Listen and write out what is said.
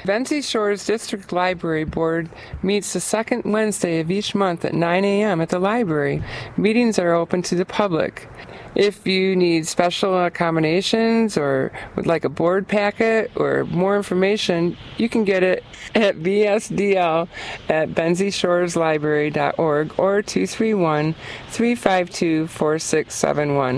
Benzie Shores District Library Board meets the second Wednesday of each month at 9 a.m. at the library. Meetings are open to the public. If you need special accommodations or would like a board packet or more information, you can get it at bsdl@benzieshoreslibrary.org or 231-352-4671.